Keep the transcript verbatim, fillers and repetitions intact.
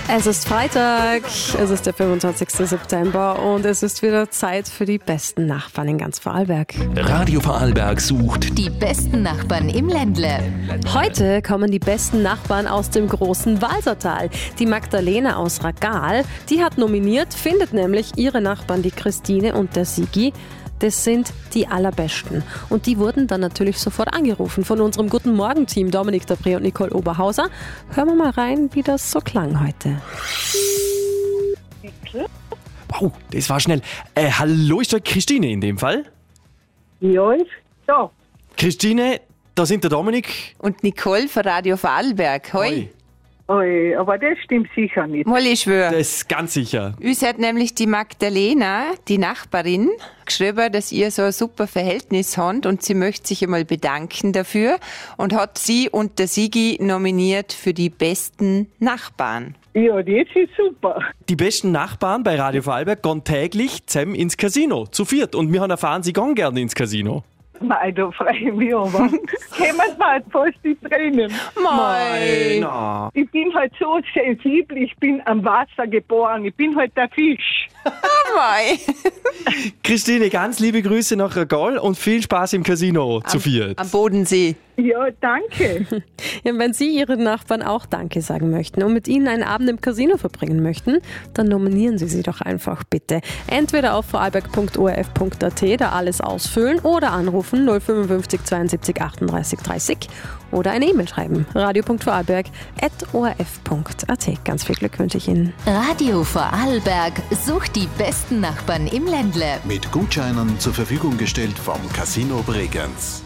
Es ist Freitag, es ist der fünfundzwanzigster September und es ist wieder Zeit für die besten Nachbarn in ganz Vorarlberg. Radio Vorarlberg sucht die besten Nachbarn im Ländle. Heute kommen die besten Nachbarn aus dem großen Walsertal. Die Magdalena aus Ragal, die hat nominiert, findet nämlich ihre Nachbarn, die Christine und der Sigi. Das sind die allerbesten. Und die wurden dann natürlich sofort angerufen von unserem Guten Morgen-Team Dominik Dabré und Nicole Oberhauser. Hören wir mal rein, wie das so klang heute. Wow, das war schnell. Äh, hallo, ist da Christine in dem Fall? Ja, ist da. Christine, da sind der Dominik. Und Nicole von Radio Vorarlberg. Hoi. Hoi. Oi, aber das stimmt sicher nicht. Mal ich schwöre. Das ist ganz sicher. Uns hat nämlich die Magdalena, die Nachbarin, geschrieben, dass ihr so ein super Verhältnis habt und sie möchte sich einmal bedanken dafür und hat sie und der Sigi nominiert für die besten Nachbarn. Ja, das ist super. Die besten Nachbarn bei Radio Vorarlberg gehen täglich zusammen ins Casino, zu viert. Und wir haben erfahren, sie gehen gerne ins Casino. Nein, da freue ich mich aber. Kommen mir fast die Tränen. Mei. Na. Ich bin halt so sensibel, ich bin am Wasser geboren, ich bin halt der Fisch. Mei. Christine, ganz liebe Grüße nach Ragal und viel Spaß im Casino zu viert. Am Bodensee. Ja, danke. Ja, wenn Sie Ihren Nachbarn auch Danke sagen möchten und mit ihnen einen Abend im Casino verbringen möchten, dann nominieren Sie sie doch einfach bitte. Entweder auf vorarlberg punkt o r f punkt a t, da alles ausfüllen oder anrufen null fünfundfünfzig zweiundsiebzig achtunddreißig dreißig oder eine E-Mail schreiben radio punkt vorarlberg at o r f punkt a t. Ganz viel Glück wünsche ich Ihnen. Radio Vorarlberg sucht die besten Nachbarn im Ländle. mit Gutscheinen zur Verfügung gestellt vom Casino Bregenz.